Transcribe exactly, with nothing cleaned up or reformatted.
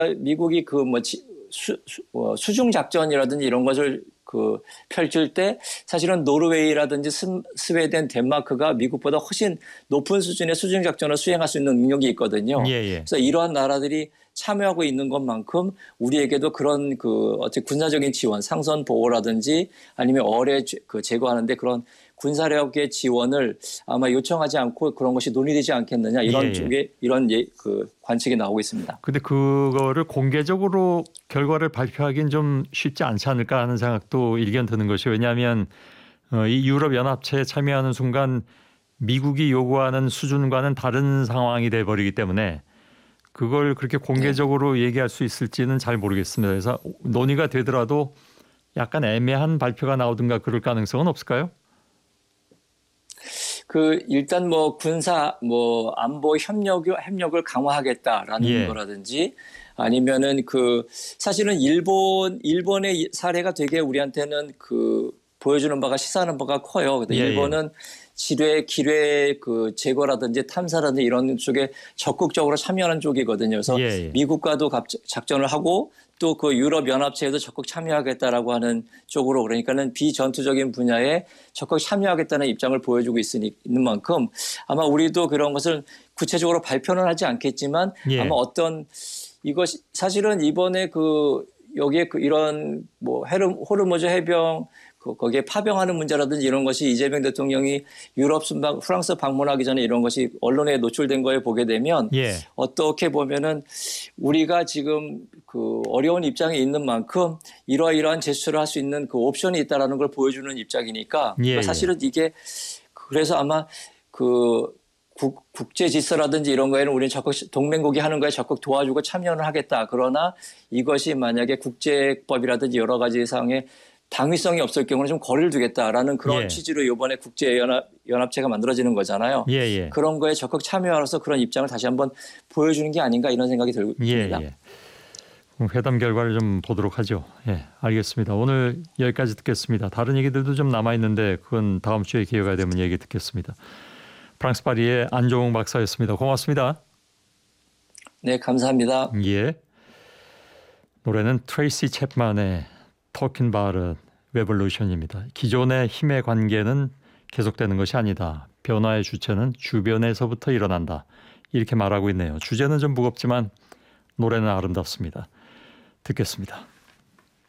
미국이 그 뭐 수, 수, 어, 수중 작전이라든지 이런 것을 그 펼칠 때 사실은 노르웨이라든지 스, 스웨덴, 덴마크가 미국보다 훨씬 높은 수준의 수중 작전을 수행할 수 있는 능력이 있거든요. 예, 예. 그래서 이러한 나라들이 참여하고 있는 것만큼 우리에게도 그런 그 어째 군사적인 지원, 상선 보호라든지 아니면 어뢰 그 제거하는데 그런 군사력의 지원을 아마 요청하지 않고 그런 것이 논의되지 않겠느냐 이런 예, 예. 쪽에 이런 예, 그 관측이 나오고 있습니다. 근데 그거를 공개적으로 결과를 발표하기는 좀 쉽지 않지 않을까 하는 생각도 일견 드는 것이 왜냐하면 이 유럽 연합체에 참여하는 순간 미국이 요구하는 수준과는 다른 상황이 돼 버리기 때문에 그걸 그렇게 공개적으로 네. 얘기할 수 있을지는 잘 모르겠습니다. 그래서 논의가 되더라도 약간 애매한 발표가 나오든가 그럴 가능성은 없을까요? 그 일단 뭐 군사 뭐 안보 협력 협력을 강화하겠다라는 예. 거라든지 아니면은 그 사실은 일본 일본의 사례가 되게 우리한테는 그 보여주는 바가 시사하는 바가 커요. 근데 예, 일본은 지뢰 기뢰 그 제거라든지 탐사라든지 이런 쪽에 적극적으로 참여하는 쪽이거든요. 그래서 예, 예. 미국과도 작전을 하고 또 그 유럽 연합체에도 적극 참여하겠다라고 하는 쪽으로 그러니까는 비전투적인 분야에 적극 참여하겠다는 입장을 보여주고 있으니 있는 만큼 아마 우리도 그런 것을 구체적으로 발표는 하지 않겠지만 예. 아마 어떤 이것이 사실은 이번에 그 여기에 그 이런 뭐 호르무즈 해병 그 거기에 파병하는 문제라든지 이런 것이 이재명 대통령이 유럽 순방 프랑스 방문하기 전에 이런 것이 언론에 노출된 거에 보게 되면 예. 어떻게 보면은 우리가 지금 그 어려운 입장에 있는 만큼 이러이러한 제스처를 할 수 있는 그 옵션이 있다라는 걸 보여주는 입장이니까 예, 사실은 이게 그래서 아마 그 국, 국제 질서라든지 이런 거에는 우리는 적극 동맹국이 하는 거에 적극 도와주고 참여를 하겠다. 그러나 이것이 만약에 국제법이라든지 여러 가지 상의 당위성이 없을 경우는 좀 거리를 두겠다라는 그런 예. 취지로 이번에 국제연합, 연합체가 만들어지는 거잖아요. 예, 예. 그런 거에 적극 참여하로서 그런 입장을 다시 한번 보여주는 게 아닌가 이런 생각이 듭니다. 예, 예. 회담 결과를 좀 보도록 하죠. 예, 알겠습니다. 오늘 여기까지 듣겠습니다. 다른 얘기들도 좀 남아있는데 그건 다음 주에 기회가 되면 얘기 듣겠습니다. 프랑스 파리의 안종욱 박사였습니다. 고맙습니다. 네, 감사합니다. 예. 노래는 트레이시 챕만의 Talking About a Revolution입니다. 기존의 힘의 관계는 계속되는 것이 아니다. 변화의 주체는 주변에서부터 일어난다. 이렇게 말하고 있네요. 주제는 좀 무겁지만 노래는 아름답습니다. 듣겠습니다.